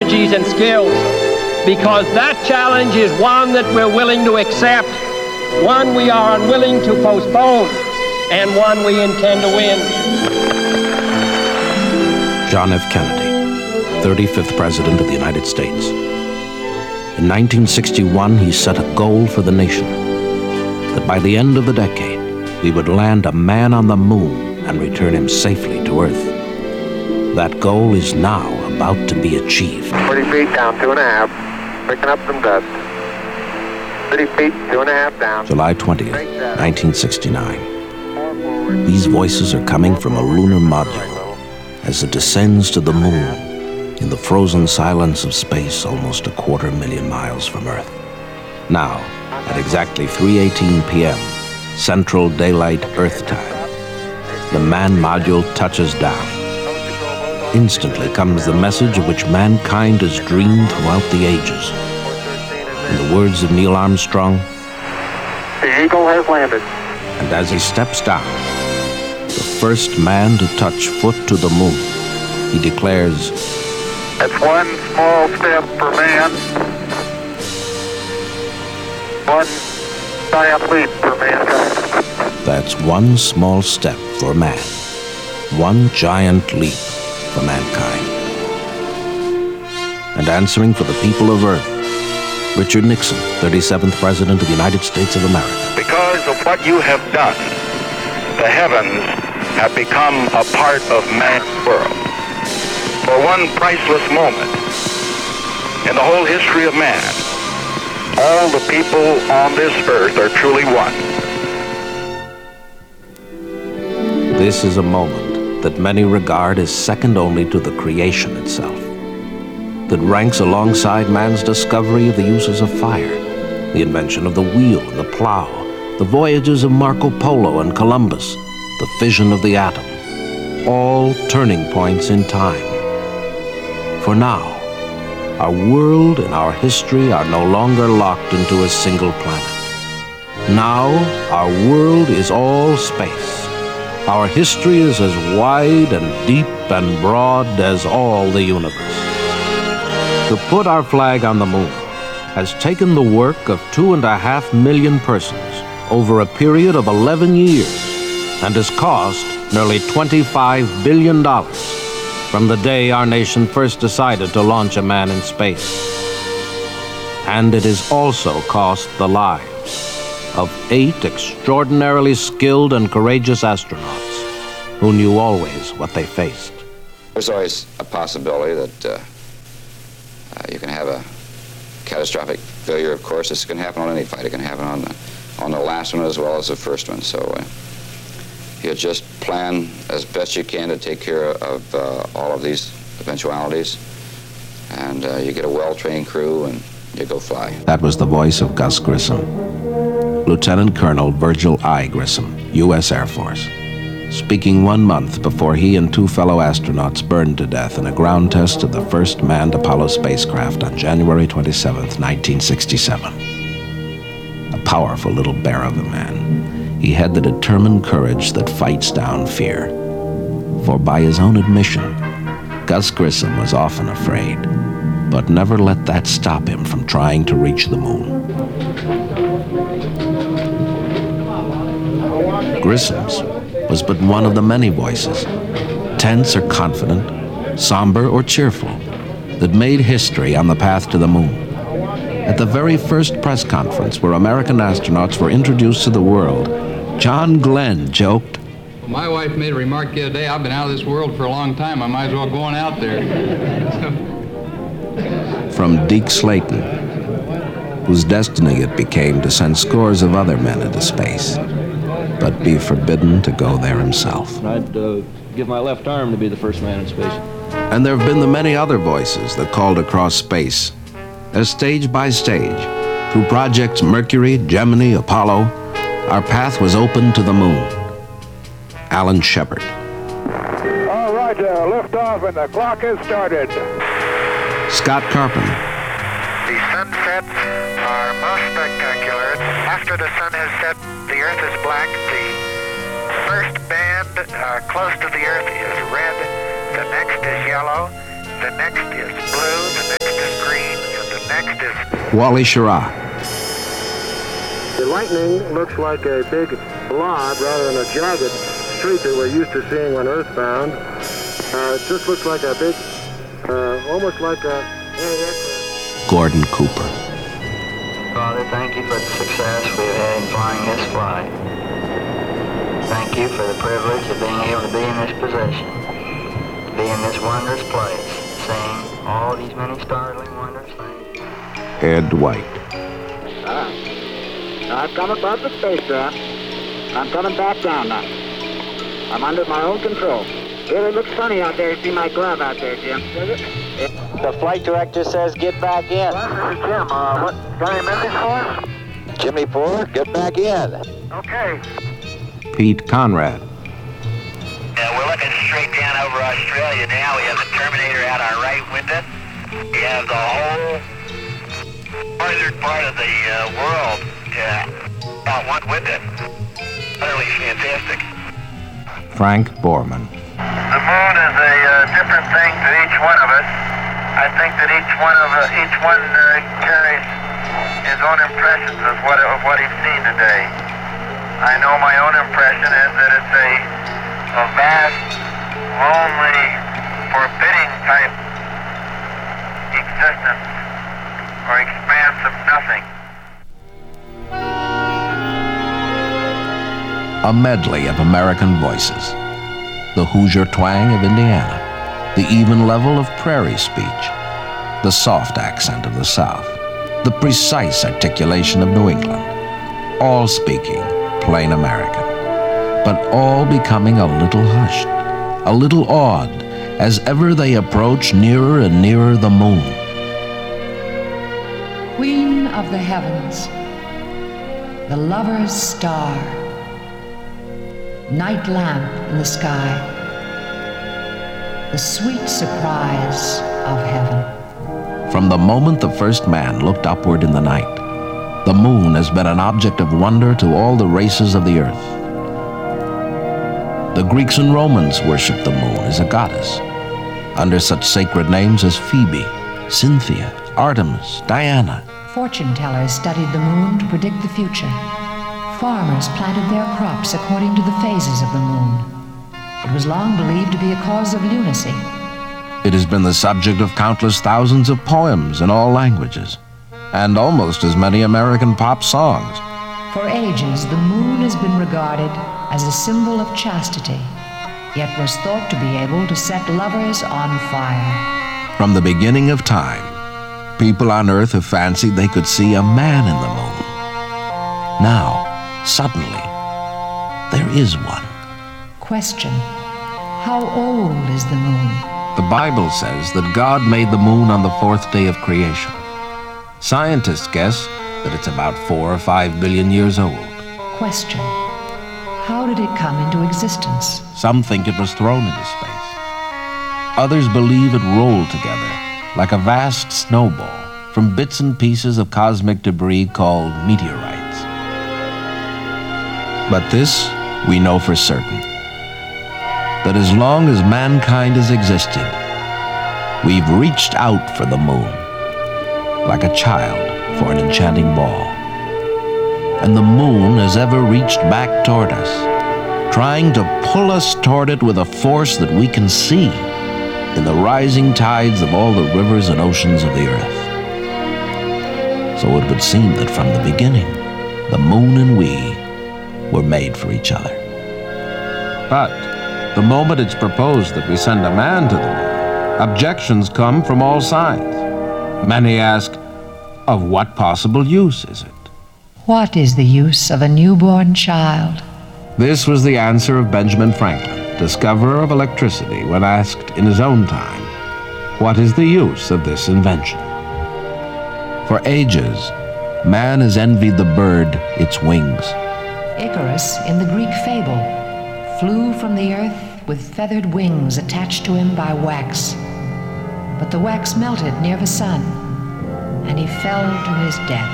energies and skills, because that challenge is one that we're willing to accept, one we are unwilling to postpone, and one we intend to win. John F. Kennedy, 35th President of the United States. In 1961, he set a goal for the nation, that by the end of the decade, we would land a man on the moon and return him safely to Earth. That goal is now about to be achieved. 40 feet down, 2.5, picking up some dust. 30 feet, 2.5 down. July 20th, 1969. These voices are coming from a lunar module as it descends to the moon in the frozen silence of space almost 250,000 miles from Earth. Now, at exactly 3:18 p.m., Central Daylight Earth time, the man module touches down. Instantly comes the message of which mankind has dreamed throughout the ages. In the words of Neil Armstrong, "The Eagle has landed." And as he steps down, the first man to touch foot to the moon, he declares, "That's one small step for man, one giant leap for mankind." That's one small step for man, one giant leap for mankind. And answering for the people of Earth, Richard Nixon, 37th President of the United States of America. Because of what you have done, the heavens have become a part of man's world. For one priceless moment in the whole history of man, all the people on this earth are truly one. This is a moment that many regard as second only to the creation itself, that ranks alongside man's discovery of the uses of fire, the invention of the wheel and the plow, the voyages of Marco Polo and Columbus, the fission of the atom, all turning points in time. For now, our world and our history are no longer locked into a single planet. Now, our world is all space. Our history is as wide and deep and broad as all the universe. To put our flag on the moon has taken the work of 2.5 million persons over a period of 11 years and has cost nearly $25 billion from the day our nation first decided to launch a man in space. And it has also cost the lives of 8 extraordinarily skilled and courageous astronauts who knew always what they faced. There's always a possibility that you can have a catastrophic failure, of course. This can happen on any flight. It can happen on the last one as well as the first one. So you just plan as best you can to take care of all of these eventualities. And you get a well-trained crew and you go fly. That was the voice of Gus Grissom, Lieutenant Colonel Virgil I. Grissom, U.S. Air Force, speaking 1 month before he and 2 fellow astronauts burned to death in a ground test of the first manned Apollo spacecraft on January 27th, 1967. A powerful little bear of a man, he had the determined courage that fights down fear. For by his own admission, Gus Grissom was often afraid, but never let that stop him from trying to reach the moon. Grissom's was but one of the many voices, tense or confident, somber or cheerful, that made history on the path to the moon. At the very first press conference where American astronauts were introduced to the world, John Glenn joked, Well, my wife made a remark the other day, I've been out of this world for a long time, I might as well go on out there. From Deke Slayton, whose destiny it became to send scores of other men into space, but be forbidden to go there himself. I'd give my left arm to be the first man in space. And there have been the many other voices that called across space, as stage by stage, through projects Mercury, Gemini, Apollo, our path was open to the moon. Alan Shepard. All right, lift off and the clock has started. Scott Carpenter. The sunsets are most spectacular. After the sun has set, the earth is black. The first band close to the earth is red. The next is yellow. The next is blue. The next Wally Schirra. The lightning looks like a big blob rather than a jagged streak that we're used to seeing when earthbound. It just looks like a big, almost like a... Gordon Cooper. Father, thank you for the success we've had in flying this flight. Thank you for the privilege of being able to be in this position, to be in this wondrous place, seeing all these many startling, wondrous things. Ed White. I've come above the spacecraft. I'm coming back down now. I'm under my own control. Really looks funny out there. See my glove out there, Jim. Does it? The flight director says get back in. Well, this is Jim. What? Got any message for us? Jimmy Ford, get back in. Okay. Pete Conrad. We're looking straight down over Australia now. We have the Terminator out our right with us. We have the whole northern part of the world out one with it. Utterly fantastic. Frank Borman. The moon is a different thing to each one of us. I think that each one carries his own impressions of what he's seen today. I know my own impression is that it's a vast, lonely, forbidding type existence or expanse of nothing. A medley of American voices. The Hoosier twang of Indiana, the even level of prairie speech, the soft accent of the South, the precise articulation of New England, all speaking plain American, but all becoming a little hushed, a little awed, as ever they approach nearer and nearer the moon. Queen of the heavens, the lover's star, night lamp in the sky, the sweet surprise of heaven. From the moment the first man looked upward in the night, the moon has been an object of wonder to all the races of the earth. The Greeks and Romans worshipped the moon as a goddess, under such sacred names as Phoebe, Cynthia, Artemis, Diana. Fortune tellers studied the moon to predict the future. Farmers planted their crops according to the phases of the moon. It was long believed to be a cause of lunacy. It has been the subject of countless thousands of poems in all languages, and almost as many American pop songs. For ages, the moon has been regarded as a symbol of chastity, yet was thought to be able to set lovers on fire. From the beginning of time, people on Earth have fancied they could see a man in the moon. Now, suddenly, there is one. Question: how old is the moon? The Bible says that God made the moon on the fourth day of creation. Scientists guess that it's about 4 or 5 billion years old. Question: how did it come into existence? Some think it was thrown into space. Others believe it rolled together like a vast snowball from bits and pieces of cosmic debris called meteorites. But this we know for certain, that as long as mankind has existed, we've reached out for the moon, like a child for an enchanting ball. And the moon has ever reached back toward us, trying to pull us toward it with a force that we can see in the rising tides of all the rivers and oceans of the earth. So it would seem that from the beginning, the moon and we were made for each other. But the moment it's proposed that we send a man to the moon, objections come from all sides. Many ask, of what possible use is it? What is the use of a newborn child? This was the answer of Benjamin Franklin, discoverer of electricity, when asked in his own time, what is the use of this invention? For ages, man has envied the bird its wings. Icarus, in the Greek fable, flew from the earth with feathered wings attached to him by wax. But the wax melted near the sun, and he fell to his death.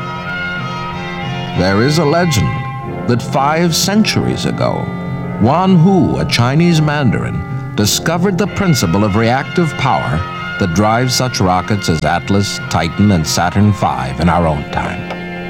There is a legend that 5 centuries ago, Wan Hu, a Chinese mandarin, discovered the principle of reactive power that drives such rockets as Atlas, Titan, and Saturn V in our own time.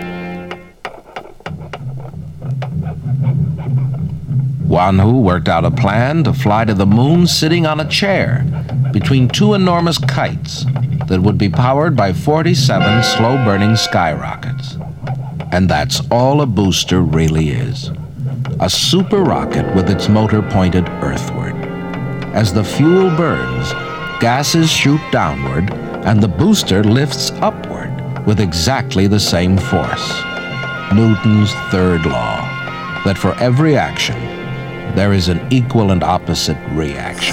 Wan Hoo worked out a plan to fly to the moon sitting on a chair between two enormous kites that would be powered by 47 slow-burning skyrockets. And that's all a booster really is. A super rocket with its motor pointed earthward. As the fuel burns, gases shoot downward, and the booster lifts upward with exactly the same force. Newton's third law, that for every action, there is an equal and opposite reaction.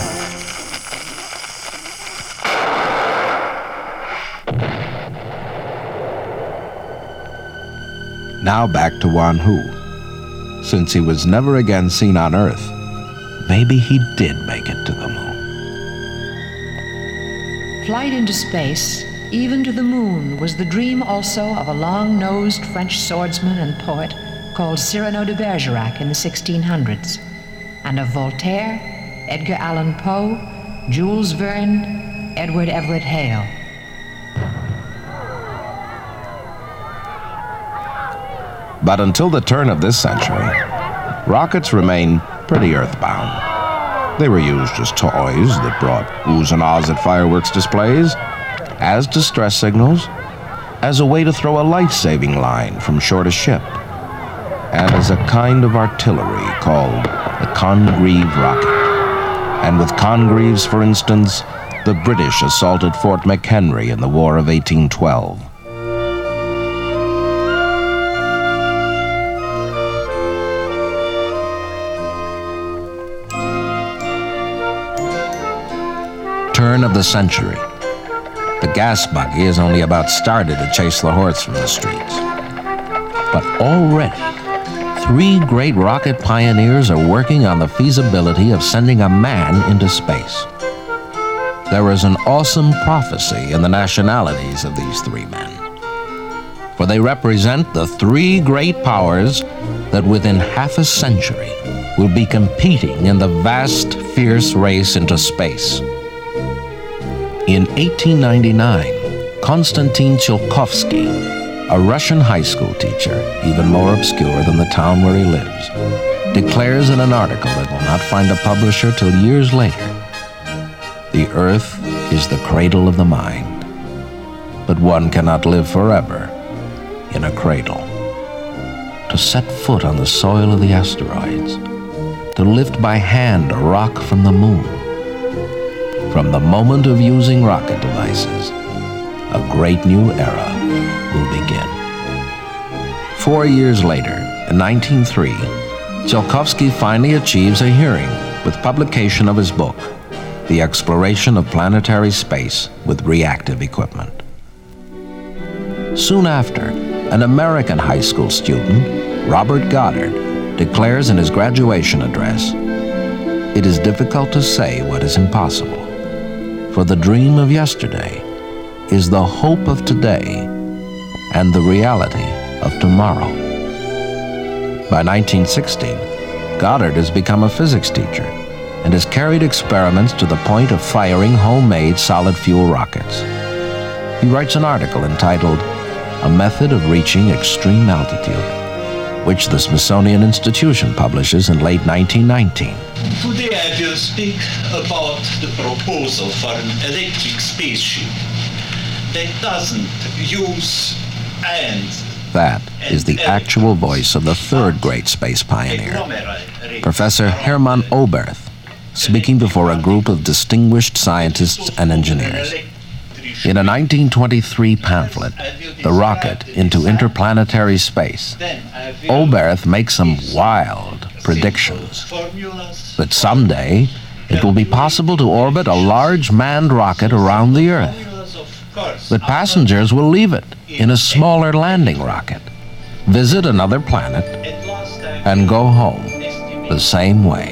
Now back to Wan Hoo. Since he was never again seen on Earth, maybe he did make it to the moon. Flight into space, even to the moon, was the dream also of a long-nosed French swordsman and poet called Cyrano de Bergerac in the 1600s, and of Voltaire, Edgar Allan Poe, Jules Verne, Edward Everett Hale. But until the turn of this century, rockets remained pretty earthbound. They were used as toys that brought oohs and ahs at fireworks displays, as distress signals, as a way to throw a life-saving line from shore to ship, and as a kind of artillery called the Congreve rocket. And with Congreves, for instance, the British assaulted Fort McHenry in the War of 1812. Turn of the century. The gas buggy has only about started to chase the horse from the streets. But already, 3 great rocket pioneers are working on the feasibility of sending a man into space. There is an awesome prophecy in the nationalities of these 3 men. For they represent the 3 great powers that within half a century will be competing in the vast, fierce race into space. In 1899, Konstantin Tsiolkovsky, a Russian high school teacher, even more obscure than the town where he lives, declares in an article that will not find a publisher till years later, "The earth is the cradle of the mind, but one cannot live forever in a cradle." To set foot on the soil of the asteroids, to lift by hand a rock from the moon. From the moment of using rocket devices, a great new era will begin. 4 years later, in 1903, Tsiolkovsky finally achieves a hearing with publication of his book, The Exploration of Planetary Space with Reactive Equipment. Soon after, an American high school student, Robert Goddard, declares in his graduation address, "It is difficult to say what is impossible, for the dream of yesterday is the hope of today and the reality of tomorrow." By 1916, Goddard has become a physics teacher and has carried experiments to the point of firing homemade solid-fuel rockets. He writes an article entitled "A Method of Reaching Extreme Altitude," which the Smithsonian Institution publishes in late 1919. Today I will speak about the proposal for an electric spaceship that doesn't use ions. That is the actual voice of the 3rd great space pioneer, Professor Hermann Oberth, speaking before a group of distinguished scientists and engineers. In a 1923 pamphlet, The Rocket into Interplanetary Space, Oberth makes some wild predictions that someday it will be possible to orbit a large manned rocket around the Earth, that passengers will leave it in a smaller landing rocket, visit another planet, and go home the same way.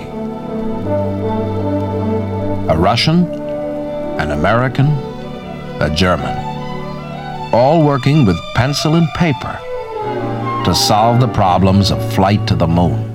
A Russian, an American, a German, all working with pencil and paper to solve the problems of flight to the moon.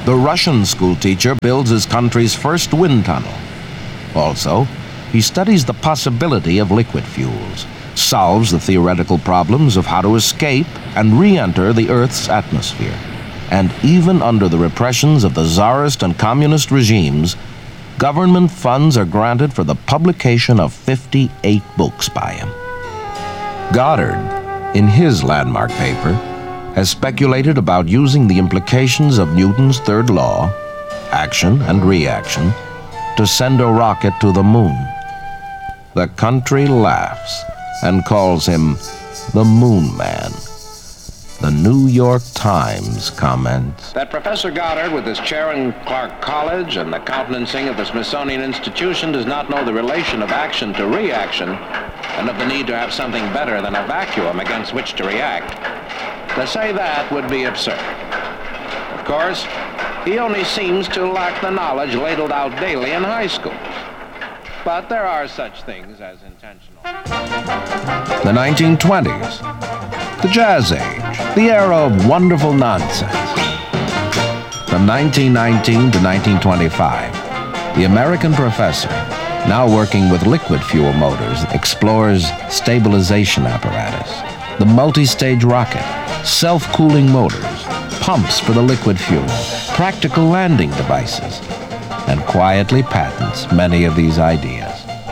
the Russian schoolteacher builds his country's first wind tunnel. Also, he studies the possibility of liquid fuels, solves the theoretical problems of how to escape and re-enter the Earth's atmosphere. And even under the repressions of the Tsarist and communist regimes, government funds are granted for the publication of 58 books by him. Goddard, in his landmark paper, has speculated about using the implications of Newton's third law, action and reaction, to send a rocket to the moon. The country laughs and calls him the Moon Man. The New York Times comments that Professor Goddard, with his chair in Clark College and the countenancing of the Smithsonian Institution, does not know the relation of action to reaction and of the need to have something better than a vacuum against which to react. To say that would be absurd. Of course, he only seems to lack the knowledge ladled out daily in high schools. But there are such things as intentional. The 1920s, the Jazz Age, the era of wonderful nonsense. From 1919 to 1925, the American professor, now working with liquid fuel motors, explores stabilization apparatus, the multi-stage rocket, self-cooling motors, pumps for the liquid fuel, practical landing devices, and quietly patents many of these ideas.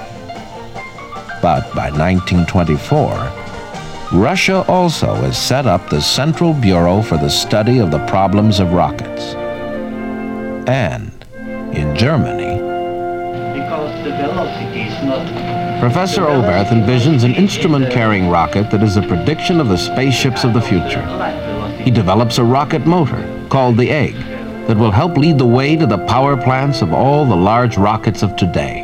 But by 1924, Russia also has set up the Central Bureau for the Study of the Problems of Rockets. And in Germany, because the velocity is not... Professor Oberth envisions an instrument-carrying rocket that is a prediction of the spaceships of the future. He develops a rocket motor, called the Egg, that will help lead the way to the power plants of all the large rockets of today.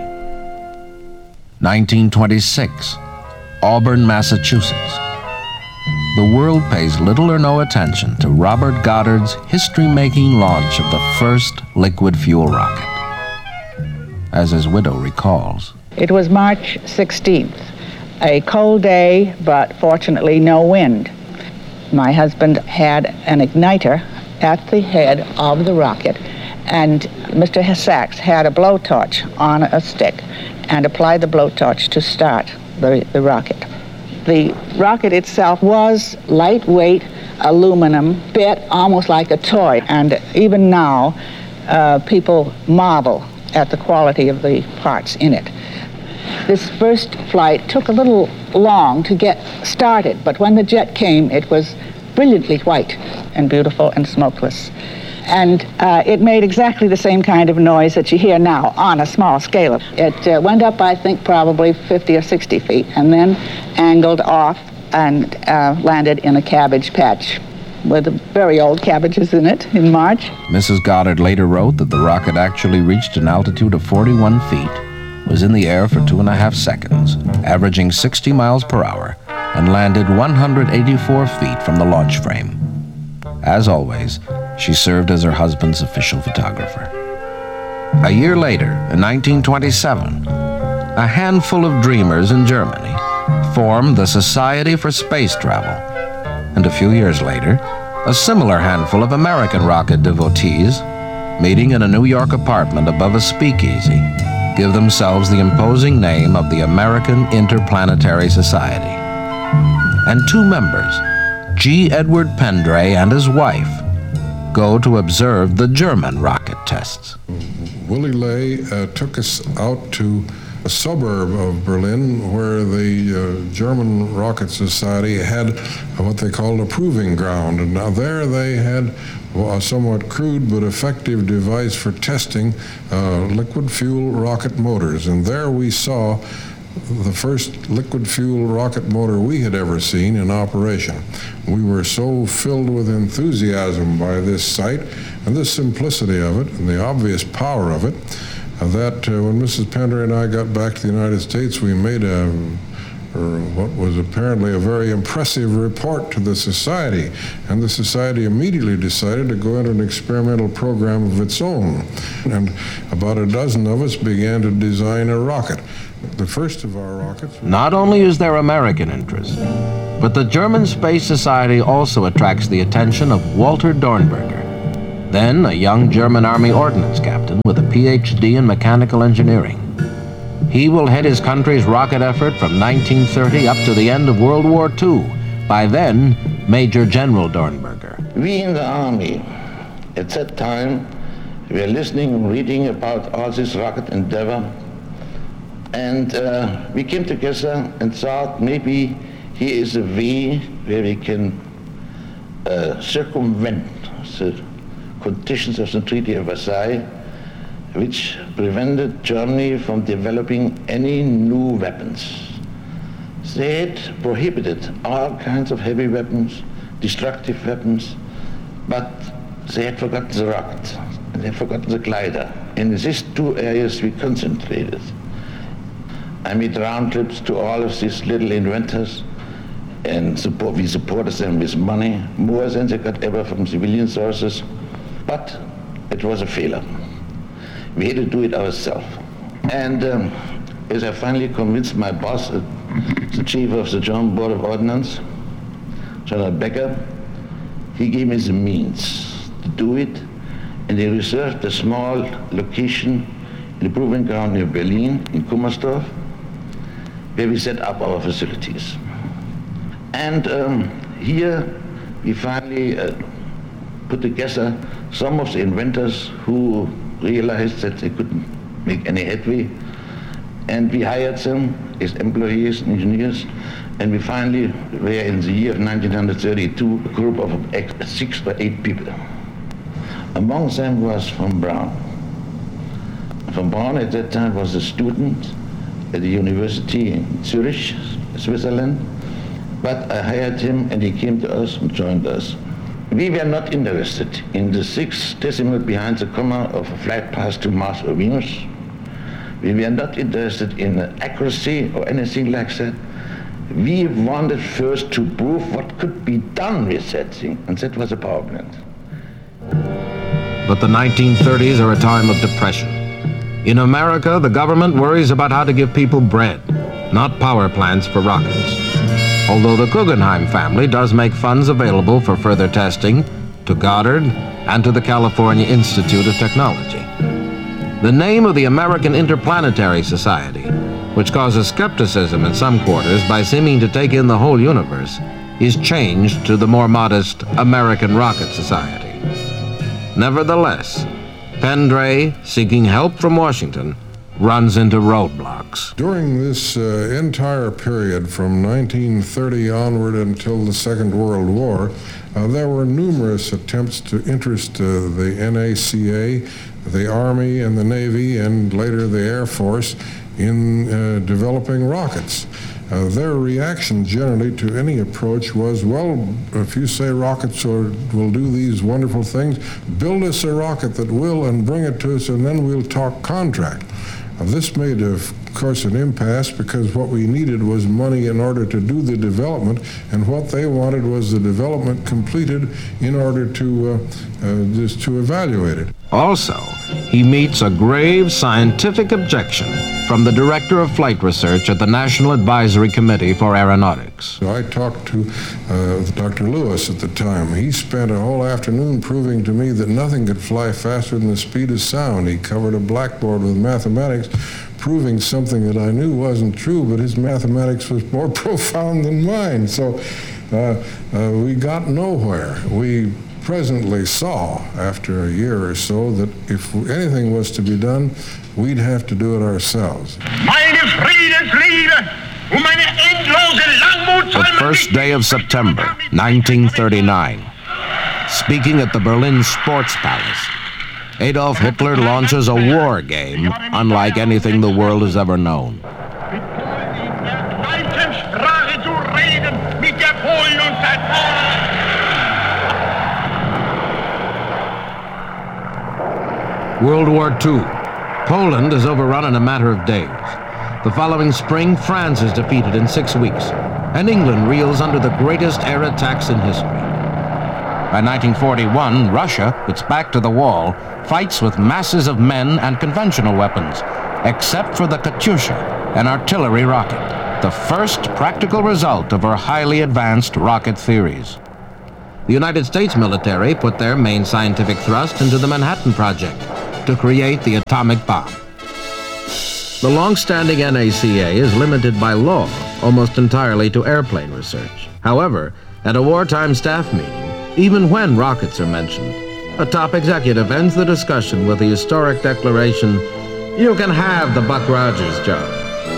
1926, Auburn, Massachusetts. The world pays little or no attention to Robert Goddard's history-making launch of the first liquid fuel rocket. As his widow recalls, it was March 16th, a cold day, but fortunately no wind. My husband had an igniter at the head of the rocket, and Mr. Sachs had a blowtorch on a stick and applied the blowtorch to start the rocket. The rocket itself was lightweight aluminum, bit almost like a toy, and even now people marvel at the quality of the parts in it. This first flight took a little long to get started, but when the jet came, it was brilliantly white and beautiful and smokeless. And it made exactly the same kind of noise that you hear now on a small scale. It went up, I think, probably 50 or 60 feet, and then angled off and landed in a cabbage patch with very old cabbages in it in March. Mrs. Goddard later wrote that the rocket actually reached an altitude of 41 feet, was in the air for 2.5 seconds, averaging 60 miles per hour, and landed 184 feet from the launch frame. As always, she served as her husband's official photographer. A year later, in 1927, a handful of dreamers in Germany formed the Society for Space Travel. And a few years later, a similar handful of American rocket devotees, meeting in a New York apartment above a speakeasy, give themselves the imposing name of the American Interplanetary Society. And two members, G. Edward Pendray and his wife, go to observe the German rocket tests. Willy Ley took us out to a suburb of Berlin where the German Rocket Society had what they called a proving ground. And now there they had a somewhat crude but effective device for testing liquid fuel rocket motors. And there we saw the first liquid fuel rocket motor we had ever seen in operation. We were so filled with enthusiasm by this sight and the simplicity of it and the obvious power of it that when Mrs. Pendray and I got back to the United States, we made what was apparently a very impressive report to the Society. And the Society immediately decided to go into an experimental program of its own. And about a dozen of us began to design a rocket. The first of our rockets... Not only is there American interest, but the German Space Society also attracts the attention of Walter Dornberger, then a young German Army ordnance captain with a PhD in mechanical engineering. He will head his country's rocket effort from 1930 up to the end of World War II. By then, Major General Dornberger. We in the Army, at that time, we were listening and reading about all this rocket endeavor, and we came together and thought maybe here is a way where we can circumvent the conditions of the Treaty of Versailles, which prevented Germany from developing any new weapons. They had prohibited all kinds of heavy weapons, destructive weapons, but they had forgotten the rocket, and they had forgotten the glider. In these two areas we concentrated. I made round trips to all of these little inventors, and we supported them with money, more than they got ever from civilian sources, but it was a failure. We had to do it ourselves. And as I finally convinced my boss, the chief of the German Board of Ordnance, General Becker, he gave me the means to do it, and he reserved a small location in the proving ground near Berlin, in Kummersdorf, where we set up our facilities. And here we finally put together some of the inventors who realized that they couldn't make any headway, and we hired them as employees, engineers, and we finally were in the year of 1932 a group of 6 or 8 people. Among them was von Braun. Von Braun at that time was a student at the university in Zurich, Switzerland, but I hired him and he came to us and joined us. We were not interested in the 6th decimal behind the comma of a flight path to Mars or Venus. We were not interested in accuracy or anything like that. We wanted first to prove what could be done with that thing, and that was a power plant. But the 1930s are a time of depression. In America, the government worries about how to give people bread, not power plants for rockets. Although the Guggenheim family does make funds available for further testing to Goddard and to the California Institute of Technology. The name of the American Interplanetary Society, which causes skepticism in some quarters by seeming to take in the whole universe, is changed to the more modest American Rocket Society. Nevertheless, Pendray, seeking help from Washington, runs into roadblocks. During this entire period from 1930 onward until the Second World War, there were numerous attempts to interest the NACA, the Army and the Navy, and later the Air Force in developing rockets. Their reaction generally to any approach was, well, if you say rockets will do these wonderful things, build us a rocket that will and bring it to us, and then we'll talk contract. This made, of course, an impasse because what we needed was money in order to do the development, and what they wanted was the development completed in order to just to evaluate it. Also, he meets a grave scientific objection from the Director of Flight Research at the National Advisory Committee for Aeronautics. So I talked to Dr. Lewis at the time. He spent a whole afternoon proving to me that nothing could fly faster than the speed of sound. He covered a blackboard with mathematics, proving something that I knew wasn't true, but his mathematics was more profound than mine. So we got nowhere. We presently saw, after a year or so, that if anything was to be done, we'd have to do it ourselves. The first day of September, 1939. Speaking at the Berlin Sports Palace, Adolf Hitler launches a war game unlike anything the world has ever known. World War II. Poland is overrun in a matter of days. The following spring, France is defeated in 6 weeks, and England reels under the greatest air attacks in history. By 1941, Russia, its back to the wall, fights with masses of men and conventional weapons, except for the Katyusha, an artillery rocket, the first practical result of her highly advanced rocket theories. the United States military put their main scientific thrust into the Manhattan Project to create the atomic bomb. The long-standing NACA is limited by law almost entirely to airplane research. However, at a wartime staff meeting, even when rockets are mentioned, a top executive ends the discussion with the historic declaration, "You can have the Buck Rogers job."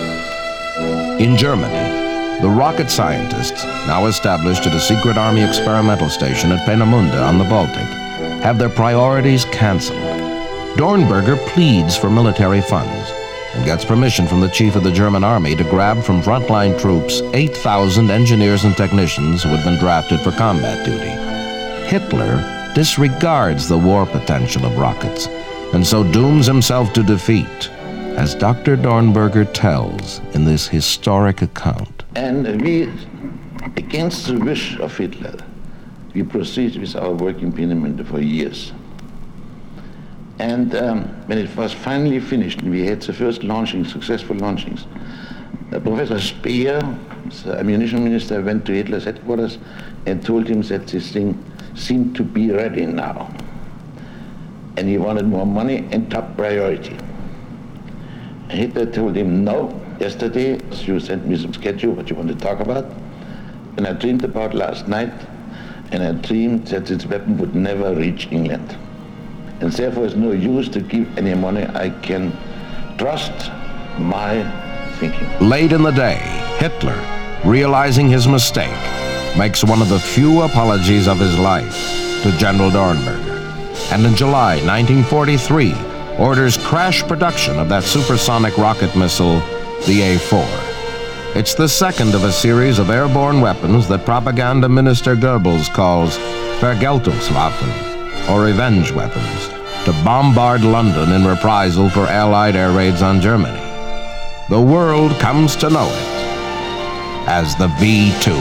In Germany, the rocket scientists, now established at a secret army experimental station at Peenemünde on the Baltic, have their priorities canceled. Dornberger pleads for military funds and gets permission from the chief of the German army to grab from frontline troops 8,000 engineers and technicians who had been drafted for combat duty. Hitler disregards the war potential of rockets and so dooms himself to defeat, as Dr. Dornberger tells in this historic account. And we, against the wish of Hitler, we proceeded with our work in Peenemünde for years. And when it was finally finished, and we had the first launchings, successful launchings, Professor Speer, the ammunition minister, went to Hitler's headquarters and told him that this thing seemed to be ready now. And he wanted more money and top priority. And Hitler told him, no, yesterday you sent me some schedule, what you want to talk about, and I dreamed about last night, and I dreamed that this weapon would never reach England. And therefore it's no use to give any money. I can trust my thinking. Late in the day, Hitler, realizing his mistake, makes one of the few apologies of his life to General Dornberger. And in July 1943, orders crash production of that supersonic rocket missile, the A-4. It's the second of a series of airborne weapons that Propaganda Minister Goebbels calls Vergeltungswaffen, or revenge weapons, to bombard London in reprisal for Allied air raids on Germany. The world comes to know it as the V-2.